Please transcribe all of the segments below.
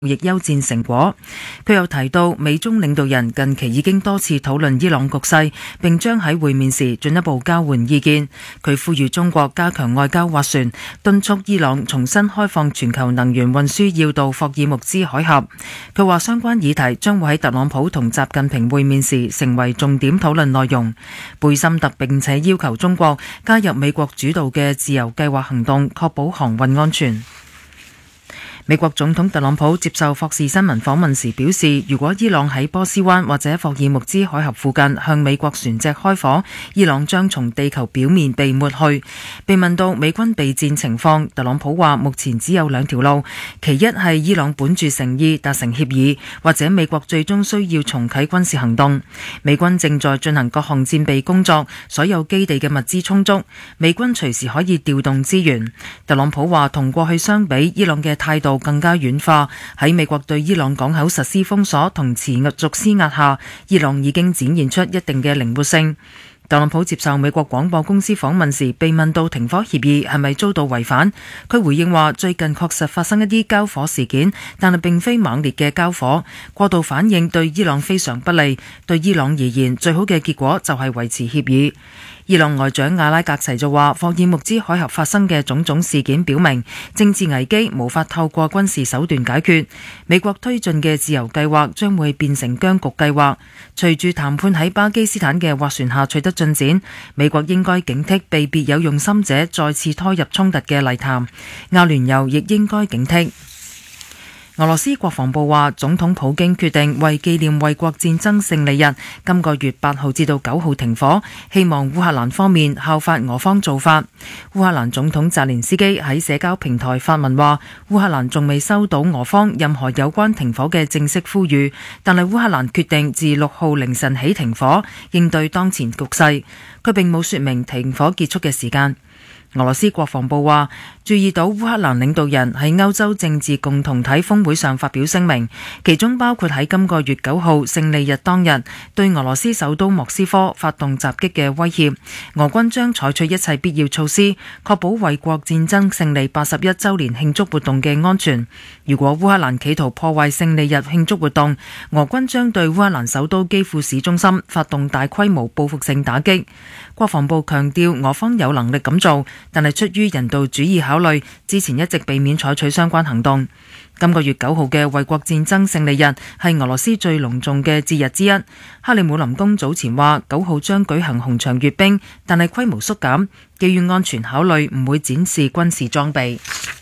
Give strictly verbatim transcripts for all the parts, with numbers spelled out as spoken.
亦休戰成果。佢又提到，美中領導人近期已經多次討論伊朗局勢，並將喺會面時進一步交換意見。佢呼籲中國加強外交斡旋，敦促伊朗重新開放全球能源運輸要道霍爾木茲海峽。佢話相關議題將會喺特朗普同習近平會面時成為重點討論內容。貝森特並且要求中國加入美國主導嘅自由計劃行動，確保航運安全。美國總統特朗普接受霍士新聞訪問時表示，如果伊朗喺波斯灣或者霍爾木茲海峽附近向美國船隻開火，伊朗將從地球表面被抹去。被問到美軍備戰情況，特朗普話目前只有兩條路，其一係伊朗本住誠意達成協議，或者美國最終需要重啟軍事行動。美軍正在進行各項戰備工作，所有基地嘅物資充足，美軍隨時可以調動資源。特朗普話同過去相比，伊朗嘅態度更加軟化，喺美國對伊朗港口實施封鎖同持續施壓下，伊朗已經展現出一定嘅靈活性。特朗普接受美國廣播公司訪問時，被問到停火協議係咪遭到違反，佢回應話最近確實發生一啲交火事件，但係並非猛烈嘅交火，過度反應對伊朗非常不利，對伊朗而言最好嘅結果就係維持協議。伊朗外長阿拉格齊就話，霍爾木茲海峽發生嘅種種事件表明，政治危機無法透過軍事手段解決。美國推進嘅自由計劃將會變成僵局計劃。隨住談判喺巴基斯坦嘅斡旋下取得進展，美國應該警惕被別有用心者再次拖入衝突嘅泥潭。阿聯酋亦應該警惕。俄羅斯國防部話，總統普京決定為紀念衛國戰爭勝利日，今個月八號至到九號停火，希望烏克蘭方面效法俄方做法。烏克蘭總統澤連斯基喺社交平台發文話，烏克蘭仲未收到俄方任何有關停火嘅正式呼籲，但係烏克蘭決定自六號凌晨起停火，應對當前局勢。佢並冇說明停火結束嘅時間。俄羅斯國防部話，注意到烏克蘭領導人喺歐洲政治共同體峰會上發表聲明，其中包括喺今個月九號勝利日當日對俄羅斯首都莫斯科發動襲擊嘅威脅。俄軍將採取一切必要措施，確保衛國戰爭勝利八十一週年慶祝活動嘅安全。如果烏克蘭企圖破壞勝利日慶祝活動，俄軍將對烏克蘭首都基輔市中心發動大規模報復性打擊。國防部強調俄方有能力咁做，但係出於人道主義考慮，之前一直避免採取相關行動。今個月九號嘅衛國戰爭勝利日係俄羅斯最隆重嘅節日之一。克里姆林宮早前話九號將舉行紅場閱兵，但係規模縮減，基於安全考慮唔會展示軍事裝備。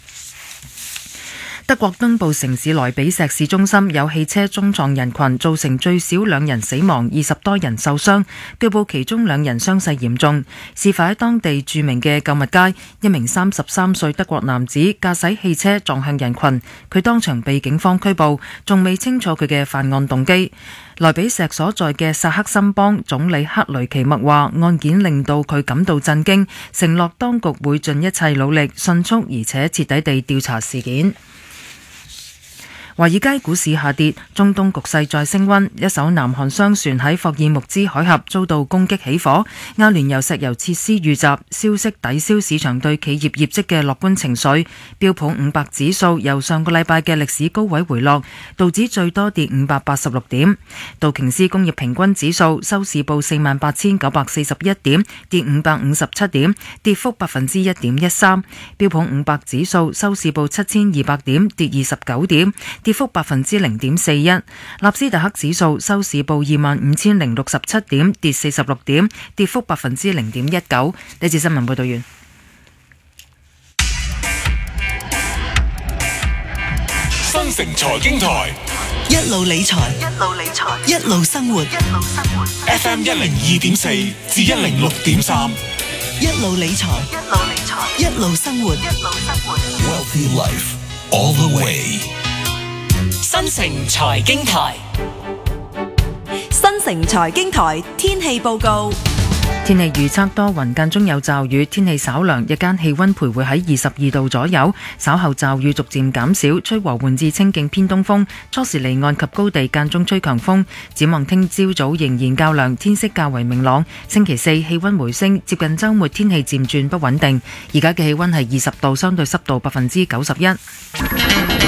德國東部城市萊比錫市中心有汽車衝撞人群，造成最少兩人死亡，二十多人受傷，據報其中兩人傷勢嚴重。事發喺當地著名嘅購物街，一名三十三歲德國男子駕駛汽車撞向人群，佢當場被警方拘捕，仲未清楚佢嘅犯案動機。萊比錫所在嘅薩克森邦總理克雷奇默話，案件令到佢感到震驚，承諾當局會盡一切努力，迅速而且徹底地調查事件。華爾街股市下跌，中東局勢再升溫，一艘南韓商船喺霍爾木茲海峽遭到攻擊起火，阿聯酋石油設施遇襲，消息抵消市場對企業業績嘅樂觀情緒。標普五百指數由上個禮拜嘅歷史高位回落，道指最多跌五百八十六點，道瓊斯工業平均指數收市報四萬八千九百四十一點，跌五百五十七點，跌幅百分之一點一三。標普五百指數收市報七千二百點，跌二十九點，跌幅百分之零點四一。納斯達克指數收市報二萬五千零六十七點，跌四十六點，跌幅百分之零點一九。呢次新聞報道完。 新城財經台一路理財，一路理財，一路生活，一路生活。 F M 一零二點四至一零六點三， 一路理財，一路理財，一路生活，一路生活。 Wealthy Life all the way。 新城財經台， 新城財經台天氣報告。 天氣預測多雲間中有驟雨，天氣稍涼，日間氣溫徘徊喺二十二度左右。稍後驟雨逐漸減少，吹和緩至清勁偏東風，初時離岸及高地間中吹強風。展望聽朝早仍然較涼，天色較為明朗。星期四氣溫回升，接近週末天氣漸轉不穩定。而家嘅氣溫係二十度，相對濕度百分之九十一。